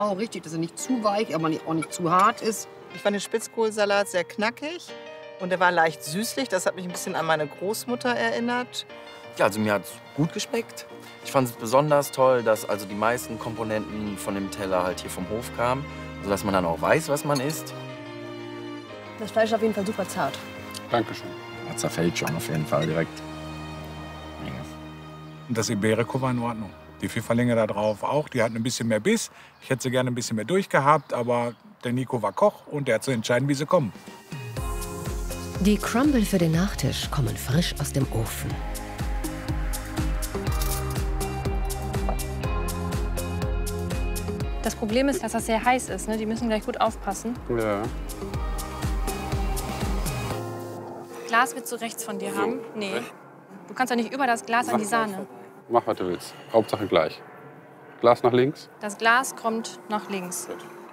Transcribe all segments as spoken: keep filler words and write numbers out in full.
Auch richtig, dass er nicht zu weich, aber nicht, auch nicht zu hart ist. Ich fand den Spitzkohlsalat sehr knackig und er war leicht süßlich. Das hat mich ein bisschen an meine Großmutter erinnert. Ja, also mir hat es gut geschmeckt. Ich fand es besonders toll, dass also die meisten Komponenten von dem Teller halt hier vom Hof kamen, sodass man dann auch weiß, was man isst. Das Fleisch ist auf jeden Fall super zart. Dankeschön. Das zerfällt schon auf jeden Fall direkt. Und das Iberico war in Ordnung. Die Pfifferlinge da drauf auch, die hatten ein bisschen mehr Biss. Ich hätte sie gerne ein bisschen mehr durchgehabt, aber der Nico war Koch und der hat zu entscheiden, wie sie kommen. Die Crumble für den Nachtisch kommen frisch aus dem Ofen. Das Problem ist, dass das sehr heiß ist. Ne? Die müssen gleich gut aufpassen. Ja. Glas willst du rechts von dir haben? Nee. Du kannst doch nicht über das Glas an die Sahne. Mach, was du willst. Hauptsache gleich. Glas nach links. Das Glas kommt nach links.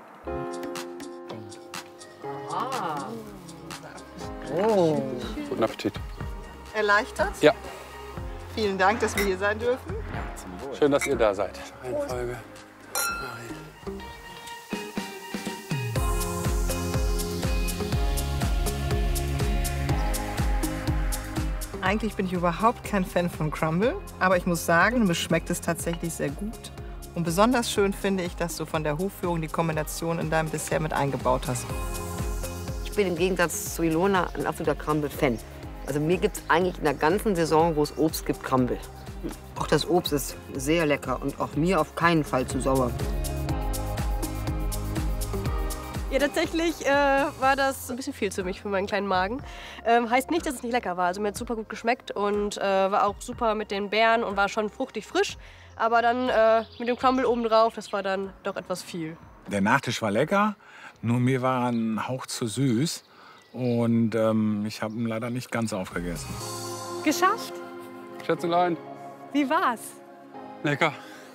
Ah. Oh. Guten Appetit. Erleichtert? Ja. Vielen Dank, dass wir hier sein dürfen. Schön, dass ihr da seid. Reihenfolge. Eigentlich bin ich überhaupt kein Fan von Crumble, aber ich muss sagen, mir schmeckt es tatsächlich sehr gut. Und besonders schön finde ich, dass du von der Hofführung die Kombination in deinem Dessert mit eingebaut hast. Ich bin im Gegensatz zu Ilona ein absoluter Crumble-Fan. Also mir gibt es eigentlich in der ganzen Saison, wo es Obst gibt, Crumble. Auch das Obst ist sehr lecker und auch mir auf keinen Fall zu sauer. Ja, tatsächlich äh, war das ein bisschen viel zu mich für meinen kleinen Magen. Ähm, heißt nicht, dass es nicht lecker war. Also mir hat es super gut geschmeckt und äh, war auch super mit den Beeren und war schon fruchtig frisch. Aber dann äh, mit dem Crumble obendrauf, das war dann doch etwas viel. Der Nachtisch war lecker, nur mir war ein Hauch zu süß. Und ähm, ich habe ihn leider nicht ganz aufgegessen. Geschafft? Schätzelein. Wie war's? Lecker.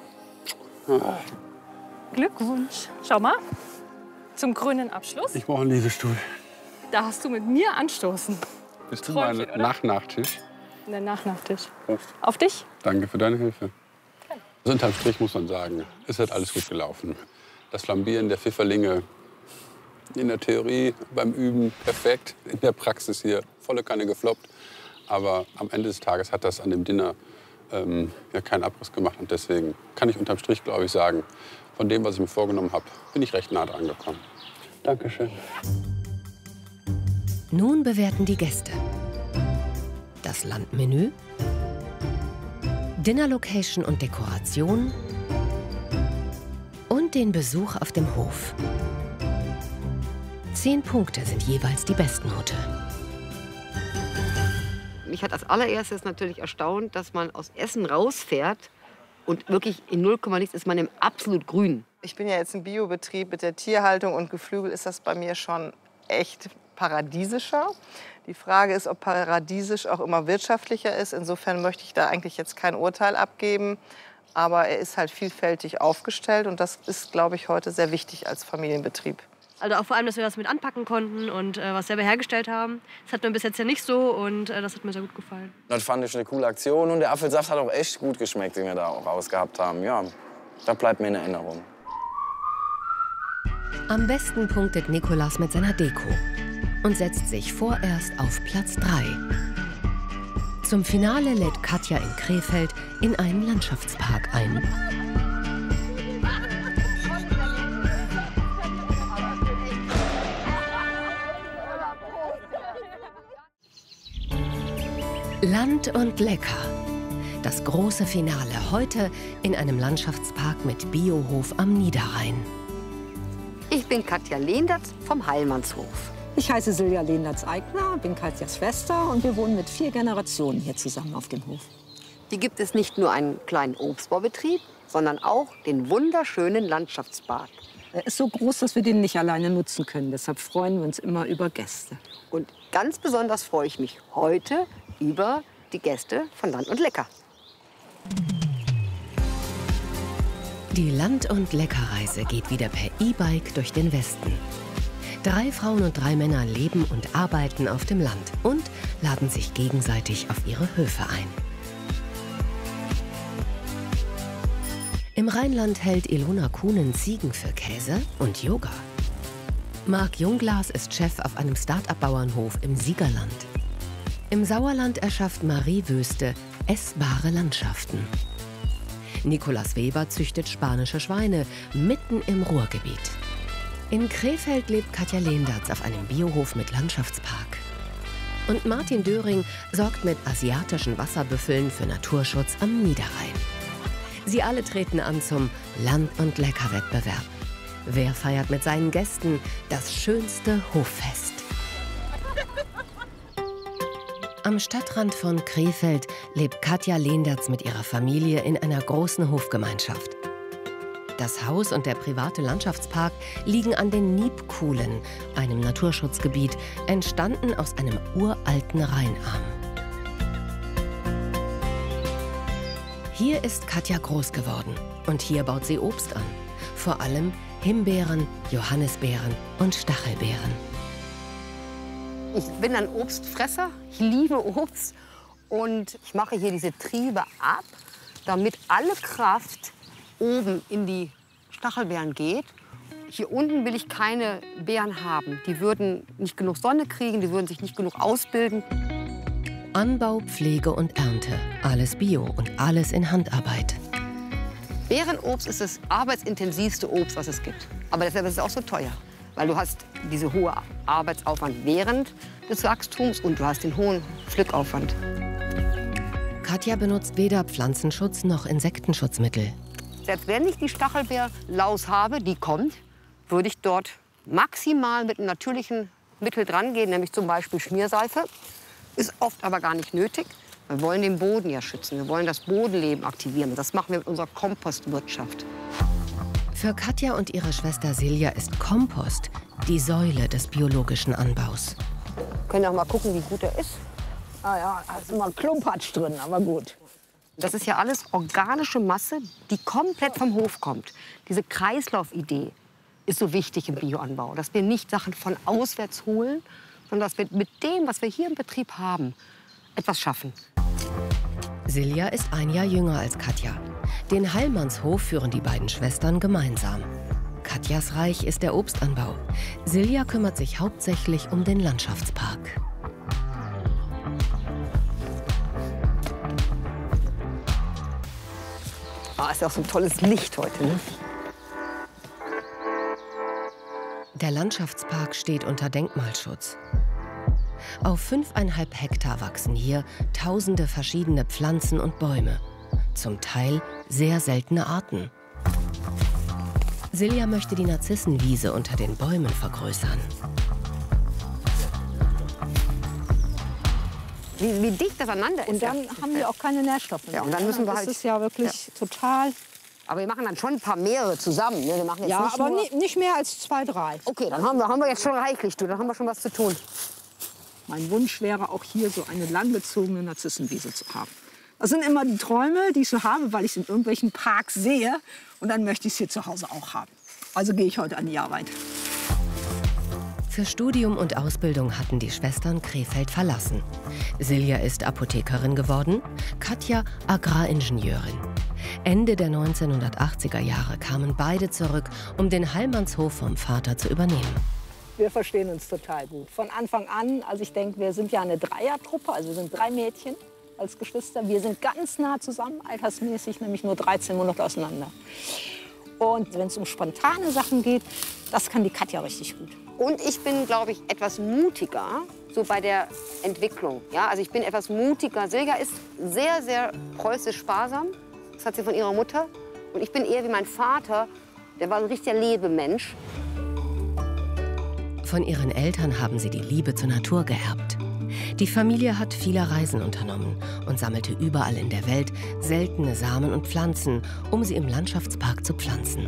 Glückwunsch. Schau mal. Zum grünen Abschluss. Ich brauche einen Liegestuhl. Da hast du mit mir anstoßen. Bist du Träumchen, mein oder? Nach-Nachtisch? Der Nach-Nachtisch. Prost. Auf dich? Danke für deine Hilfe. Also unterm Strich muss man sagen, es hat alles gut gelaufen. Das Flambieren der Pfifferlinge in der Theorie beim Üben perfekt, in der Praxis hier volle Kanne gefloppt. Aber am Ende des Tages hat das an dem Dinner ähm, ja, keinen Abriss gemacht. Und deswegen kann ich unterm Strich, glaube ich, sagen, von dem, was ich mir vorgenommen habe, bin ich recht nah dran gekommen. Dankeschön. Nun bewerten die Gäste das Landmenü, Dinnerlocation und Dekoration und den Besuch auf dem Hof. Zehn Punkte sind jeweils die Bestnote. Mich hat als allererstes natürlich erstaunt, dass man aus Essen rausfährt und wirklich in null Komma nichts ist man im absolut Grün. Ich bin ja jetzt im Biobetrieb mit der Tierhaltung und Geflügel ist das bei mir schon echt paradiesischer. Die Frage ist, ob paradiesisch auch immer wirtschaftlicher ist. Insofern möchte ich da eigentlich jetzt kein Urteil abgeben. Aber er ist halt vielfältig aufgestellt und das ist, glaube ich, heute sehr wichtig als Familienbetrieb. Also auch vor allem, dass wir das mit anpacken konnten und äh, was selber hergestellt haben. Das hat mir bis jetzt ja nicht so und äh, das hat mir sehr gut gefallen. Das fand ich eine coole Aktion und der Apfelsaft hat auch echt gut geschmeckt, den wir da auch rausgehabt haben. Ja, das bleibt mir in Erinnerung. Am besten punktet Nikolas mit seiner Deko und setzt sich vorerst auf Platz drei. Zum Finale lädt Katja in Krefeld in einen Landschaftspark ein. Land und lecker. Das große Finale heute in einem Landschaftspark mit Biohof am Niederrhein. Ich bin Katja Lehnertz vom Heilmannshof. Ich heiße Silja Lehnertz-Eigner, bin Katjas Schwester und wir wohnen mit vier Generationen hier zusammen auf dem Hof. Hier gibt es nicht nur einen kleinen Obstbaubetrieb, sondern auch den wunderschönen Landschaftspark. Er ist so groß, dass wir den nicht alleine nutzen können. Deshalb freuen wir uns immer über Gäste. Und ganz besonders freue ich mich heute über die Gäste von Land und Lecker. Die Land- und Leckerreise geht wieder per E-Bike durch den Westen. Drei Frauen und drei Männer leben und arbeiten auf dem Land und laden sich gegenseitig auf ihre Höfe ein. Im Rheinland hält Ilona Kuhnen Ziegen für Käse und Yoga. Marc Jungglas ist Chef auf einem Start-up-Bauernhof im Siegerland. Im Sauerland erschafft Marie Wöste essbare Landschaften. Nikolaus Weber züchtet spanische Schweine mitten im Ruhrgebiet. In Krefeld lebt Katja Leendertz auf einem Biohof mit Landschaftspark. Und Martin Döring sorgt mit asiatischen Wasserbüffeln für Naturschutz am Niederrhein. Sie alle treten an zum Land- und Lecker-Wettbewerb. Wer feiert mit seinen Gästen das schönste Hoffest? Am Stadtrand von Krefeld lebt Katja Leendertz mit ihrer Familie in einer großen Hofgemeinschaft. Das Haus und der private Landschaftspark liegen an den Niebkuhlen, einem Naturschutzgebiet, entstanden aus einem uralten Rheinarm. Hier ist Katja groß geworden und hier baut sie Obst an. Vor allem Himbeeren, Johannisbeeren und Stachelbeeren. Ich bin ein Obstfresser, ich liebe Obst und ich mache hier diese Triebe ab, damit alle Kraft oben in die Stachelbeeren geht. Hier unten will ich keine Beeren haben. Die würden nicht genug Sonne kriegen, die würden sich nicht genug ausbilden. Anbau, Pflege und Ernte, alles Bio und alles in Handarbeit. Beerenobst ist das arbeitsintensivste Obst, was es gibt. Aber deshalb ist es auch so teuer. Weil du hast diesen hohen Arbeitsaufwand während des Wachstums und du hast den hohen Pflückaufwand. Katja benutzt weder Pflanzenschutz noch Insektenschutzmittel. Selbst wenn ich die Stachelbeerlaus habe, die kommt, würde ich dort maximal mit einem natürlichen Mittel dran gehen, nämlich zum Beispiel Schmierseife. Ist oft aber gar nicht nötig. Wir wollen den Boden ja schützen, wir wollen das Bodenleben aktivieren. Das machen wir mit unserer Kompostwirtschaft. Für Katja und ihre Schwester Silja ist Kompost die Säule des biologischen Anbaus. Können auch mal gucken, wie gut er ist. Ah ja, da ist immer Klumpatsch drin, aber gut. Das ist ja alles organische Masse, die komplett vom Hof kommt. Diese Kreislaufidee ist so wichtig im Bioanbau, dass wir nicht Sachen von auswärts holen, sondern dass wir mit dem, was wir hier im Betrieb haben, etwas schaffen. Silja ist ein Jahr jünger als Katja. Den Heilmannshof führen die beiden Schwestern gemeinsam. Katjas Reich ist der Obstanbau. Silja kümmert sich hauptsächlich um den Landschaftspark. Ah, ist ja auch so ein tolles Licht heute, ne? Der Landschaftspark steht unter Denkmalschutz. Auf fünfeinhalb Hektar wachsen hier tausende verschiedene Pflanzen und Bäume. Zum Teil sehr seltene Arten. Silja möchte die Narzissenwiese unter den Bäumen vergrößern. Wie, wie dicht das aneinander ist. Und dann ja. haben wir auch keine Nährstoffe mehr. Ja, und dann müssen wir halt. Das ist ja wirklich ja. total. Aber wir machen dann schon ein paar mehrere zusammen. Ne? Wir machen jetzt Ja, nicht aber nur... nie, nicht mehr als zwei, drei. Okay, dann haben wir, haben wir jetzt schon reichlich, du. Dann haben wir schon was zu tun. Mein Wunsch wäre auch hier so eine langgezogene Narzissenwiese zu haben. Das sind immer die Träume, die ich so habe, weil ich es in irgendwelchen Parks sehe. Und dann möchte ich es hier zu Hause auch haben. Also gehe ich heute an die Arbeit. Für Studium und Ausbildung hatten die Schwestern Krefeld verlassen. Silja ist Apothekerin geworden, Katja Agraringenieurin. Ende der neunzehnhundertachtziger Jahre kamen beide zurück, um den Heilmannshof vom Vater zu übernehmen. Wir verstehen uns total gut. Von Anfang an, also ich denke, wir sind ja eine Dreiertruppe, also wir sind drei Mädchen als Geschwister. Wir sind ganz nah zusammen, altersmäßig, nämlich nur dreizehn Monate auseinander. Und wenn es um spontane Sachen geht, das kann die Katja richtig gut. Und ich bin, glaube ich, etwas mutiger, so bei der Entwicklung. Ja, also ich bin etwas mutiger. Silja ist sehr, sehr preußisch sparsam. Das hat sie von ihrer Mutter. Und ich bin eher wie mein Vater, der war ein richtiger Lebemensch. Von ihren Eltern haben sie die Liebe zur Natur geerbt. Die Familie hat viele Reisen unternommen und sammelte überall in der Welt seltene Samen und Pflanzen, um sie im Landschaftspark zu pflanzen.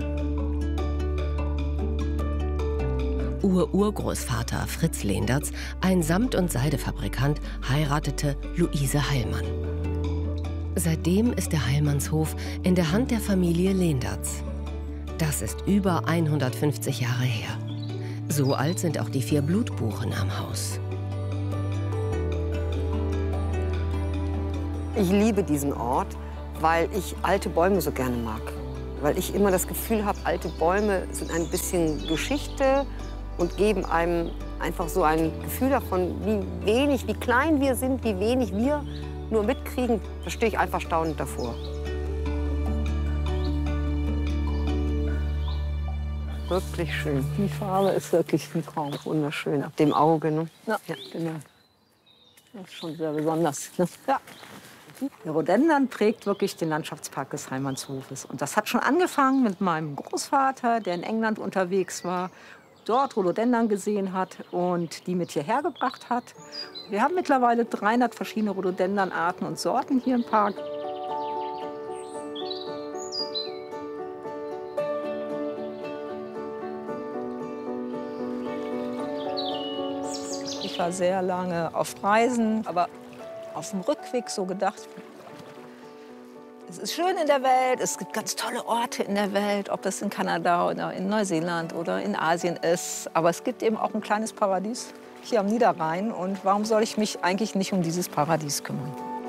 Ur-Urgroßvater Fritz Leendertz, ein Samt- und Seidefabrikant, heiratete Luise Heilmann. Seitdem ist der Heilmannshof in der Hand der Familie Leendertz. Das ist über hundertfünfzig Jahre her. So alt sind auch die vier Blutbuchen am Haus. Ich liebe diesen Ort, weil ich alte Bäume so gerne mag. weil ich immer das Gefühl habe, alte Bäume sind ein bisschen Geschichte und geben einem einfach so ein Gefühl davon, wie wenig, wie klein wir sind, wie wenig wir nur mitkriegen. Da stehe ich einfach staunend davor. Wirklich schön. Die Farbe ist wirklich ein Traum. Wunderschön. Ab dem Auge, ne? Ja, ja, genau. Das ist schon sehr besonders. Ne? Ja. Der Rhododendron prägt wirklich den Landschaftspark des Heimatshofes. Und das hat schon angefangen mit meinem Großvater, der in England unterwegs war, dort Rhododendron gesehen hat und die mit hierher gebracht hat. Wir haben mittlerweile dreihundert verschiedene Rhododendron-Arten und Sorten hier im Park. Ich war sehr lange auf Reisen, aber auf dem Rückweg so gedacht, es ist schön in der Welt, es gibt ganz tolle Orte in der Welt, ob es in Kanada oder in Neuseeland oder in Asien ist. Aber es gibt eben auch ein kleines Paradies hier am Niederrhein. Und warum soll ich mich eigentlich nicht um dieses Paradies kümmern?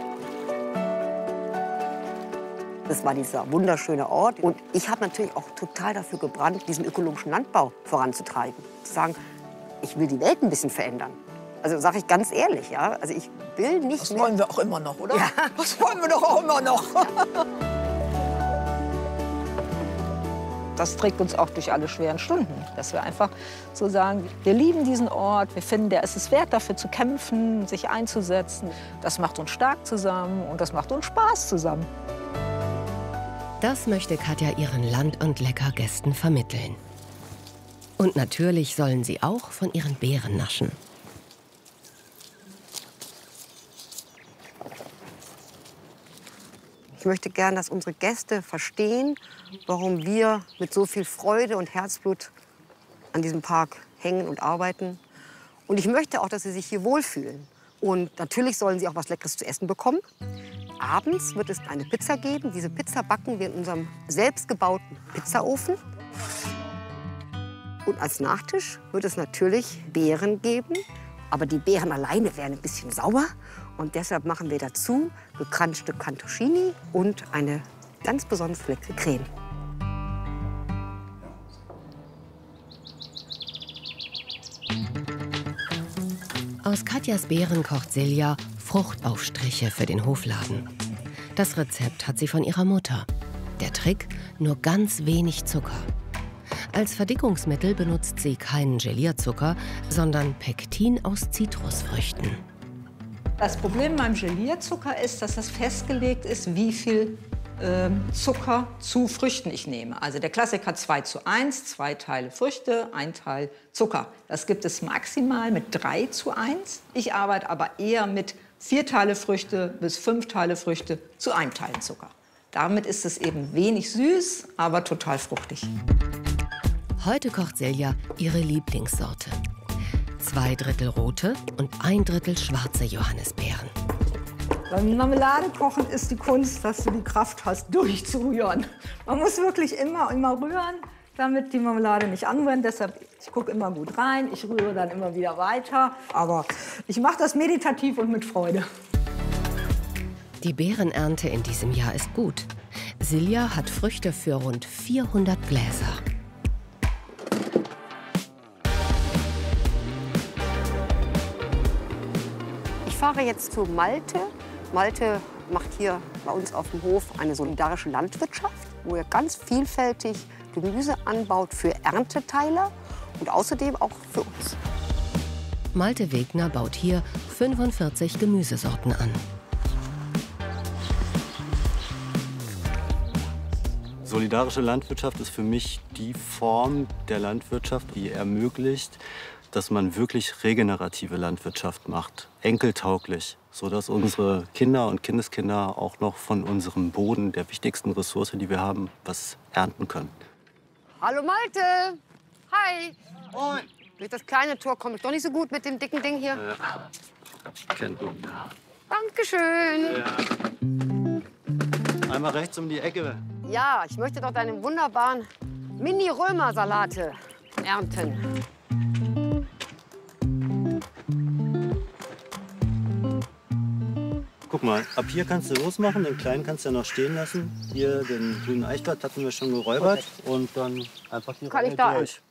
Das war dieser wunderschöne Ort. Und ich habe natürlich auch total dafür gebrannt, diesen ökologischen Landbau voranzutreiben. Zu sagen, ich will die Welt ein bisschen verändern. Also sage ich ganz ehrlich, ja. Also ich will nicht Das mehr... wollen wir auch immer noch, oder? Ja. Das wollen wir doch auch immer noch. Das trägt uns auch durch alle schweren Stunden, dass wir einfach so sagen, wir lieben diesen Ort, wir finden, der ist es wert, dafür zu kämpfen, sich einzusetzen. Das macht uns stark zusammen und das macht uns Spaß zusammen. Das möchte Katja ihren Land- und Leckergästen vermitteln. Und natürlich sollen sie auch von ihren Beeren naschen. Ich möchte gern, dass unsere Gäste verstehen, warum wir mit so viel Freude und Herzblut an diesem Park hängen und arbeiten. Und ich möchte auch, dass sie sich hier wohlfühlen. Und natürlich sollen sie auch was Leckeres zu essen bekommen. Abends wird es eine Pizza geben. Diese Pizza backen wir in unserem selbstgebauten Pizzaofen. Und als Nachtisch wird es natürlich Beeren geben. Aber die Beeren alleine wären ein bisschen sauer. Und deshalb machen wir dazu gekranschte Cantuccini und eine ganz besonders leckere Creme. Aus Katjas Beeren kocht Silja Fruchtaufstriche für den Hofladen. Das Rezept hat sie von ihrer Mutter. Der Trick: nur ganz wenig Zucker. Als Verdickungsmittel benutzt sie keinen Gelierzucker, sondern Pektin aus Zitrusfrüchten. Das Problem beim Gelierzucker ist, dass das festgelegt ist, wie viel ähm, Zucker zu Früchten ich nehme. Also der Klassiker zwei zu eins, zwei Teile Früchte, ein Teil Zucker. Das gibt es maximal mit drei zu eins. Ich arbeite aber eher mit vier Teile Früchte bis fünf Teile Früchte zu einem Teil Zucker. Damit ist es eben wenig süß, aber total fruchtig. Heute kocht Silja ihre Lieblingssorte. Zwei Drittel rote und ein Drittel schwarze Johannisbeeren. Beim Marmeladekochen ist die Kunst, dass du die Kraft hast, durchzurühren. Man muss wirklich immer, immer rühren, damit die Marmelade nicht anbrennt. Deshalb, ich gucke immer gut rein, ich rühre dann immer wieder weiter. Aber ich mache das meditativ und mit Freude. Die Beerenernte in diesem Jahr ist gut. Silja hat Früchte für rund vierhundert Gläser. Ich fahre jetzt zu Malte. Malte macht hier bei uns auf dem Hof eine solidarische Landwirtschaft, wo er ganz vielfältig Gemüse anbaut für Ernteteiler und außerdem auch für uns. Malte Wegner baut hier fünfundvierzig Gemüsesorten an. Solidarische Landwirtschaft ist für mich die Form der Landwirtschaft, die ermöglicht, dass man wirklich regenerative Landwirtschaft macht, enkeltauglich, sodass unsere Kinder und Kindeskinder auch noch von unserem Boden, der wichtigsten Ressource, die wir haben, was ernten können. Hallo Malte! Hi! Moin! Durch das kleine Tor komme ich doch nicht so gut mit dem dicken Ding hier. Ja. Kennt du. Dankeschön! Ja. Einmal rechts um die Ecke. Ja, ich möchte doch deine wunderbaren Mini-Römer-Salate ernten. Guck Guck mal, ab hier kannst du losmachen, den kleinen kannst du ja noch stehen lassen. Hier den grünen Eichblatt hatten wir schon geräubert und dann einfach die Kann Reihe ich da durch.